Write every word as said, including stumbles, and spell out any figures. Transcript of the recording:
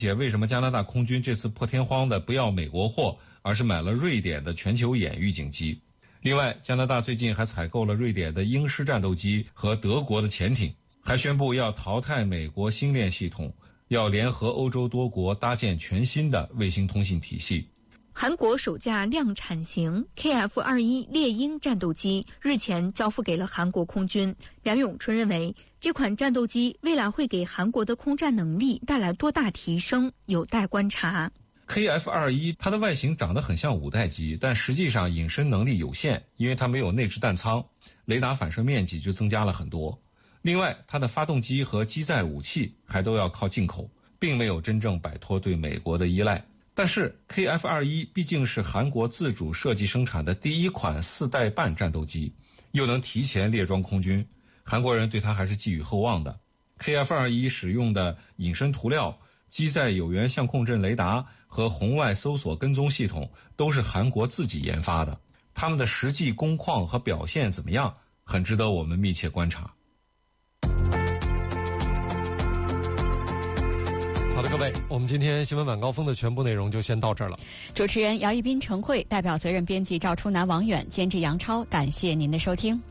解为什么加拿大空军这次破天荒的不要美国货，而是买了瑞典的全球眼预警机。另外，加拿大最近还采购了瑞典的鹰狮战斗机和德国的潜艇，还宣布要淘汰美国星链系统，要联合欧洲多国搭建全新的卫星通信体系。 韩国首架量产型 K F 二十一 猎鹰战斗机日前交付给了韩国空军。梁永春认为，这款战斗机未来会给韩国的空战能力带来多大提升，有待观察。 K F 二十一 它的外形长得很像五代机，但实际上隐身能力有限，因为它没有内置弹仓，雷达反射面积就增加了很多。另外，它的发动机和机载武器还都要靠进口，并没有真正摆脱对美国的依赖。但是 K F 二十一 毕竟是韩国自主设计生产的第一款四代半战斗机，又能提前列装空军，韩国人对它还是寄予厚望的。 K F 二十一 使用的隐身涂料、机载有源相控阵雷达和红外搜索跟踪系统都是韩国自己研发的，他们的实际工况和表现怎么样，很值得我们密切观察。 好的，各位，我们今天新闻晚高峰的全部内容就先到这儿了。 主持人姚一斌、陈慧，代表责任编辑赵初南、王远，监制杨超，感谢您的收听。